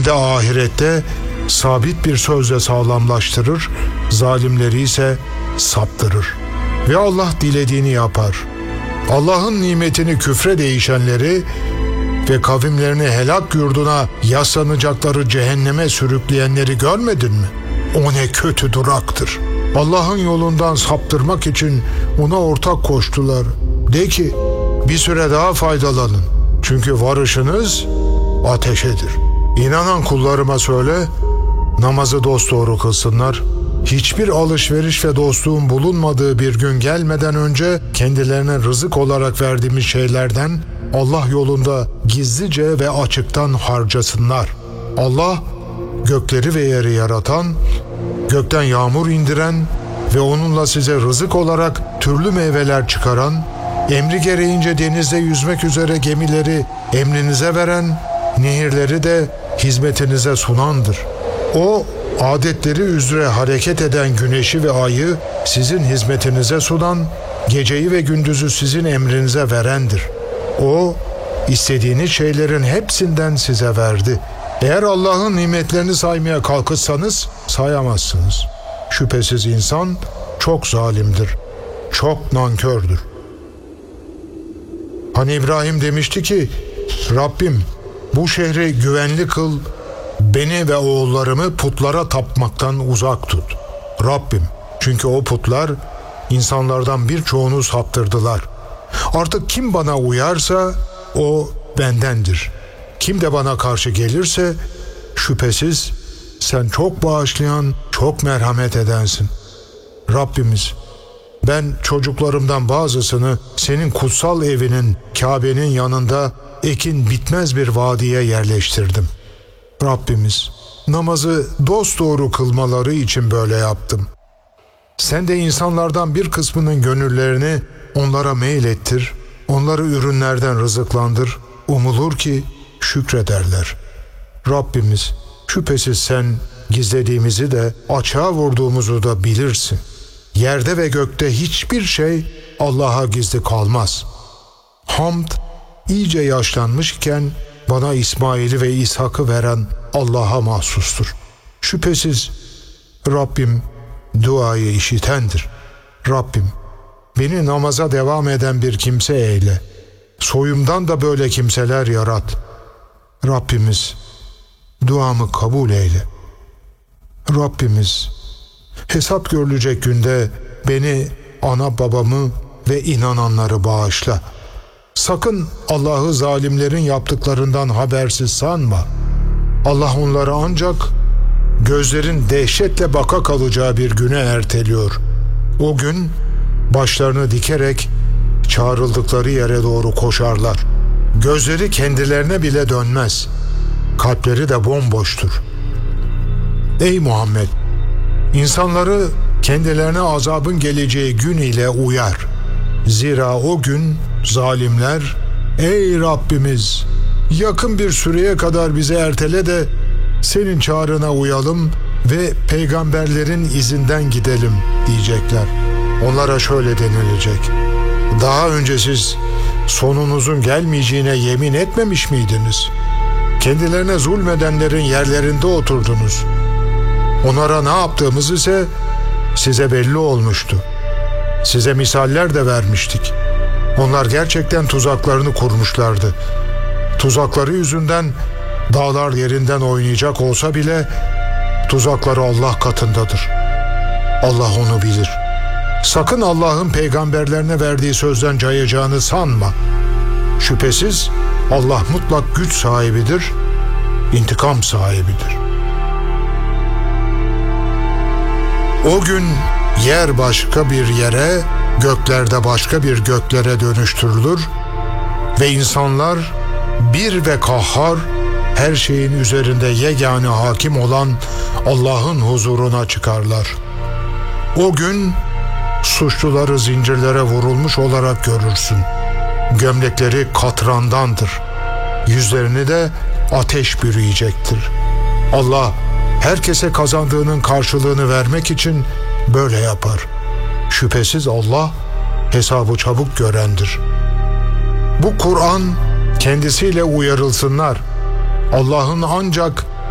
hem de ahirette sabit bir sözle sağlamlaştırır, zalimleri ise saptırır. Ve Allah dilediğini yapar. Allah'ın nimetini küfre değişenleri ve kavimlerini helak yurduna yaslanacakları cehenneme sürükleyenleri görmedin mi? O ne kötü duraktır. Allah'ın yolundan saptırmak için ona ortak koştular. De ki, bir süre daha faydalanın. Çünkü varışınız ateşedir. İnanan kullarıma söyle, namazı dosdoğru kılsınlar. Hiçbir alışveriş ve dostluğun bulunmadığı bir gün gelmeden önce kendilerine rızık olarak verdiğimiz şeylerden Allah yolunda gizlice ve açıktan harcasınlar. Allah, gökleri ve yeri yaratan, gökten yağmur indiren ve onunla size rızık olarak türlü meyveler çıkaran, emri gereğince denizde yüzmek üzere gemileri emrinize veren, nehirleri de hizmetinize sunandır. O, adetleri üzere hareket eden güneşi ve ayı sizin hizmetinize sunan, geceyi ve gündüzü sizin emrinize verendir. O, istediğiniz şeylerin hepsinden size verdi. Eğer Allah'ın nimetlerini saymaya kalkışsanız sayamazsınız. Şüphesiz insan çok zalimdir, çok nankördür. Hani İbrahim demişti ki, Rabbim bu şehri güvenli kıl, beni ve oğullarımı putlara tapmaktan uzak tut. Rabbim, çünkü o putlar insanlardan birçoğunu saptırdılar. Artık kim bana uyarsa o bendendir. Kim de bana karşı gelirse şüphesiz sen çok bağışlayan, çok merhamet edensin. Rabbimiz, ben çocuklarımdan bazısını senin kutsal evinin, Kabe'nin yanında ekin bitmez bir vadiye yerleştirdim. Rabbimiz, namazı dosdoğru kılmaları için böyle yaptım. Sen de insanlardan bir kısmının gönüllerini onlara meylettir, onları ürünlerden rızıklandır, umulur ki şükrederler. Rabbimiz, şüphesiz sen gizlediğimizi de açığa vurduğumuzu da bilirsin. Yerde ve gökte hiçbir şey Allah'a gizli kalmaz. Hamd, iyice yaşlanmışken bana İsmail'i ve İshak'ı veren Allah'a mahsustur. Şüphesiz Rabbim duayı işitendir. Rabbim, beni namaza devam eden bir kimse eyle. Soyumdan da böyle kimseler yarat. Rabbimiz, duamı kabul eyle. Rabbimiz, hesap görülecek günde beni, ana babamı ve inananları bağışla. Sakın Allah'ı zalimlerin yaptıklarından habersiz sanma. Allah onları ancak gözlerin dehşetle baka kalacağı bir güne erteliyor. O gün başlarını dikerek çağrıldıkları yere doğru koşarlar. Gözleri kendilerine bile dönmez. Kalpleri de bomboştur. Ey Muhammed! İnsanları kendilerine azabın geleceği gün ile uyar. Zira o gün zalimler, ey Rabbimiz, yakın bir süreye kadar bizi ertele de senin çağrına uyalım ve peygamberlerin izinden gidelim diyecekler. Onlara şöyle denilecek: daha önce siz sonunuzun gelmeyeceğine yemin etmemiş miydiniz? Kendilerine zulmedenlerin yerlerinde oturdunuz. Onlara ne yaptığımız ise size belli olmuştu. Size misaller de vermiştik. Onlar gerçekten tuzaklarını kurmuşlardı. Tuzakları yüzünden dağlar yerinden oynayacak olsa bile tuzakları Allah katındadır. Allah onu bilir. Sakın Allah'ın peygamberlerine verdiği sözden cayacağını sanma. Şüphesiz Allah mutlak güç sahibidir, intikam sahibidir. O gün yer başka bir yere, göklerde başka bir göklere dönüştürülür ve insanlar bir ve kahhar, her şeyin üzerinde yegane hakim olan Allah'ın huzuruna çıkarlar. O gün suçluları zincirlere vurulmuş olarak görürsün. Gömlekleri katrandandır. Yüzlerini de ateş bürüyecektir. Allah herkese kazandığının karşılığını vermek için böyle yapar. Şüphesiz Allah hesabı çabuk görendir. Bu Kur'an kendisiyle uyarılsınlar. Allah'ın ancak